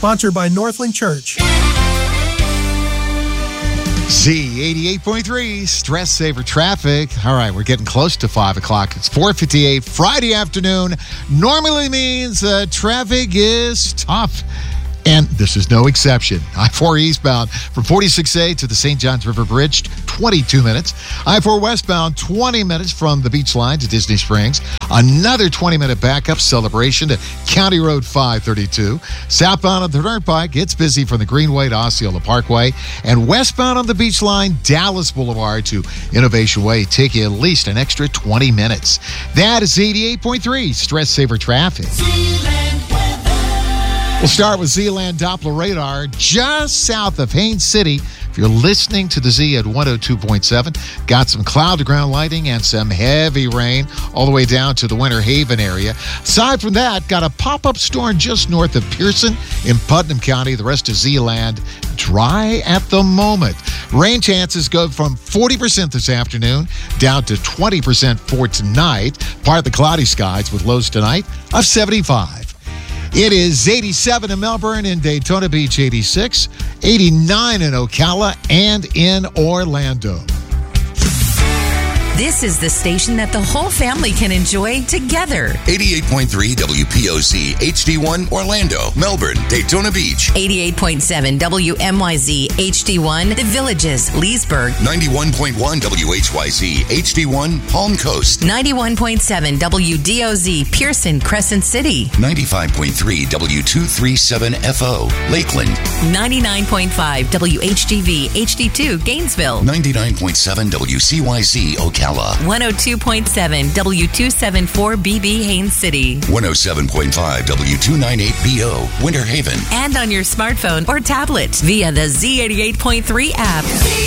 Sponsored by Northland Church. Z88.3, Stress Saver Traffic. All right, we're getting close to 5 o'clock. It's 4:58 Friday afternoon. Normally means traffic is tough. And this is no exception. I-4 eastbound from 46A to the St. Johns River Bridge, 22 minutes. I-4 westbound, 20 minutes from the beach line to Disney Springs. Another 20-minute backup celebration to County Road 532. Southbound on the Turnpike, it's busy from the Greenway to Osceola Parkway. And westbound on the beach line, Dallas Boulevard to Innovation Way, take you at least an extra 20 minutes. That is 88.3 Stress Saver Traffic. We'll start with Zealand Doppler radar just south of Haines City. If you're listening to the Z at 102.7, got some cloud-to-ground lighting and some heavy rain all the way down to the Winter Haven area. Aside from that, got a pop-up storm just north of Pearson in Putnam County. The rest of Zealand dry at the moment. Rain chances go from 40% this afternoon down to 20% for tonight. Part of the cloudy skies with lows tonight of 75. It is 87 in Melbourne, in Daytona Beach 86, 89 in Ocala, and in Orlando. This is the station that the whole family can enjoy together. 88.3 WPOZ HD1 Orlando, Melbourne, Daytona Beach. 88.7 WMYZ HD1 The Villages, Leesburg. 91.1 WHYZ HD1 Palm Coast. 91.7 WDOZ Pearson, Crescent City. 95.3 W237FO Lakeland. 99.5 WHGV HD2 Gainesville. 99.7 WCYZ Ocala. 102.7 W274BB Haines City. 107.5 W298BO Winter Haven. And on your smartphone or tablet via the Z88.3 app.